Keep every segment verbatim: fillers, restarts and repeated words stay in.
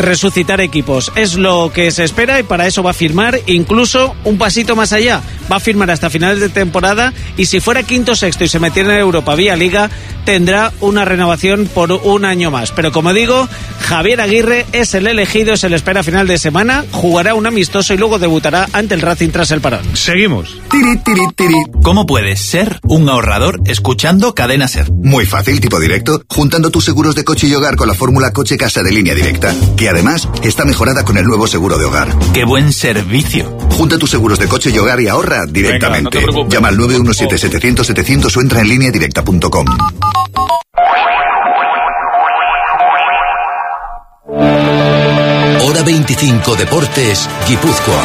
resucitar equipos. Es lo que se espera y para eso va a firmar incluso un pasito más allá. Va a firmar hasta finales de temporada y si fuera quinto sexto y se metiera en Europa vía Liga, tendrá una renovación por un año más. Pero como digo, Javier Aguirre es el elegido, se le espera a final de semana, jugará un amistoso y luego debutará ante el Racing tras el parón. Seguimos. Tiri, tiri, tiri. ¿Cómo puedes ser un ahorrador escuchando Cadena Ser? Muy fácil, tipo directo, juntando tus seguros de coche y hogar con la fórmula Coche Casa de Línea Directa, que además está mejorada con el nuevo seguro de hogar. ¡Qué buen servicio! Junta tus seguros de coche y hogar y ahorra directamente. Venga, no llama al nueve uno siete setecientos setecientos o entra en línea directa punto com. Hora veinticinco Deportes, Guipúzcoa.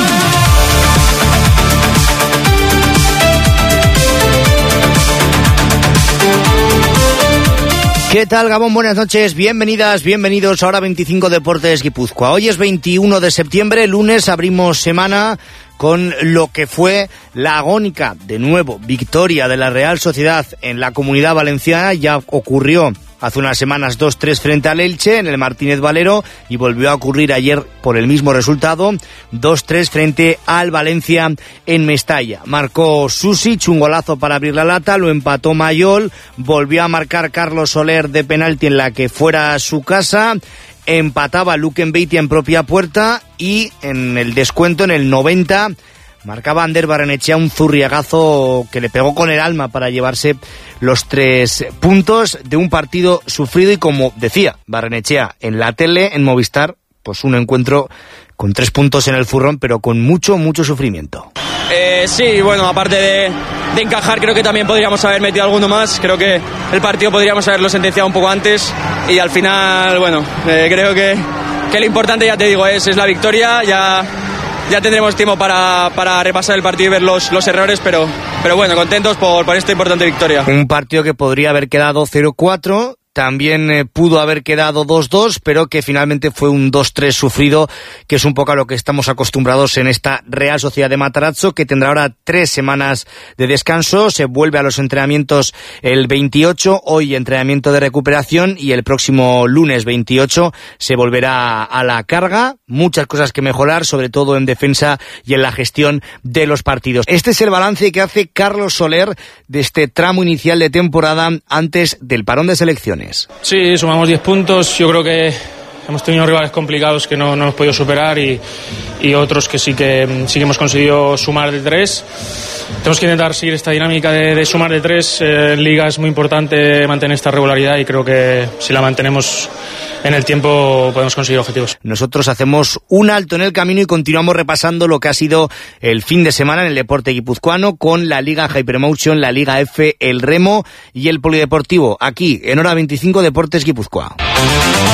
¿Qué tal, Gabón? Buenas noches, bienvenidas, bienvenidos a Hora veinticinco Deportes Guipúzcoa. Hoy es veintiuno de septiembre, lunes, abrimos semana con lo que fue la agónica, de nuevo, victoria de la Real Sociedad en la Comunidad Valenciana. Ya ocurrió hace unas semanas dos tres frente al Elche en el Martínez Valero y volvió a ocurrir ayer por el mismo resultado, dos tres frente al Valencia en Mestalla. Marcó Susic, un golazo para abrir la lata, lo empató Mayol, volvió a marcar Carlos Soler de penalti en la que fuera su casa, empataba Luke Mbeitia en propia puerta y en el descuento, en el noventa, marcaba Ander Barrenechea un zurriagazo que le pegó con el alma para llevarse los tres puntos de un partido sufrido y, como decía Barrenechea en la tele, en Movistar, pues un encuentro con tres puntos en el zurrón, pero con mucho, mucho sufrimiento. Eh, sí, bueno, aparte de, de encajar, creo que también podríamos haber metido alguno más. Creo que el partido podríamos haberlo sentenciado un poco antes y al final, bueno, eh, creo que, que lo importante, ya te digo, es, es la victoria. Ya, ya tendremos tiempo para, para repasar el partido y ver los, los errores, pero, pero bueno, contentos por, por esta importante victoria. Un partido que podría haber quedado cero cuatro. También eh, pudo haber quedado dos dos, pero que finalmente fue un dos tres sufrido, que es un poco a lo que estamos acostumbrados en esta Real Sociedad de Matarazzo, que tendrá ahora tres semanas de descanso. Se vuelve a los entrenamientos el veintiocho, hoy entrenamiento de recuperación, y el próximo lunes veintiocho se volverá a la carga. Muchas cosas que mejorar, sobre todo en defensa y en la gestión de los partidos. Este es el balance que hace Carlos Soler de este tramo inicial de temporada antes del parón de selecciones. Sí, sumamos diez puntos. Yo creo que hemos tenido rivales complicados que no, no hemos podido superar y, y otros que sí que sí que hemos conseguido sumar de tres. Tenemos que intentar seguir esta dinámica de, de sumar de tres. Eh, en Liga es muy importante mantener esta regularidad y creo que si la mantenemos en el tiempo podemos conseguir objetivos. Nosotros hacemos un alto en el camino y continuamos repasando lo que ha sido el fin de semana en el deporte guipuzcoano con la Liga Hypermotion, la Liga F, el Remo y el Polideportivo. Aquí en Hora veinticinco Deportes Guipúzcoa.